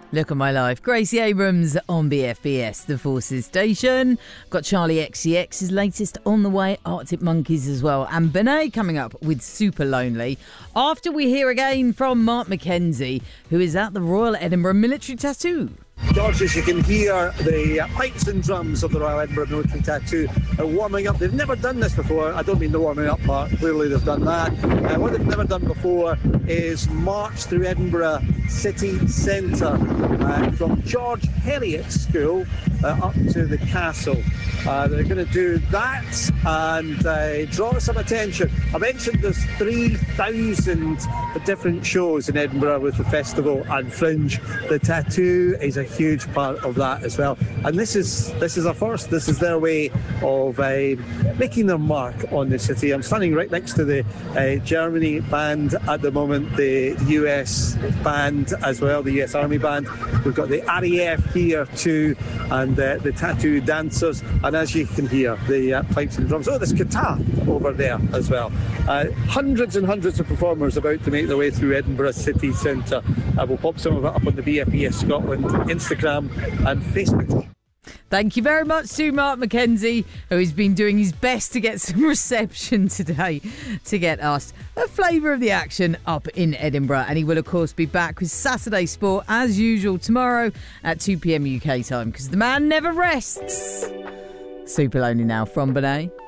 Look at my life. Gracie Abrams on BFBS, the Forces station. Got Charlie XCX's latest on the way, Arctic Monkeys as well. And Benet coming up with Super Lonely. After we hear again from Mark Mackenzie, who is at the Royal Edinburgh Military Tattoo. George, as you can hear, the pipes and drums of the Royal Edinburgh Military Tattoo are warming up. They've never done this before. I don't mean the warming up part. Clearly they've done that. What they've never done before is march through Edinburgh city centre from George Heriot School up to the castle. They're going to do that and draw some attention. I mentioned there's 3,000 different shows in Edinburgh with the festival and Fringe. The tattoo is a huge part of that as well. And this is a first. This is their way of making their mark on the city. I'm standing right next to the Germany band at the moment, the US band as well, the US Army band. We've got the RAF here too, and the tattoo dancers. And as you can hear, the pipes and drums. Oh, there's guitar over there as well. Hundreds and hundreds of performers about to make their way through Edinburgh city centre. We'll pop some of it up on the BFBS Scotland Instagram and Facebook. Thank you very much to Mark Mackenzie, who has been doing his best to get some reception today to get us a flavour of the action up in Edinburgh. And he will, of course, be back with Saturday Sport as usual tomorrow at 2 p.m. UK time, because the man never rests. Super Lonely now from Benet.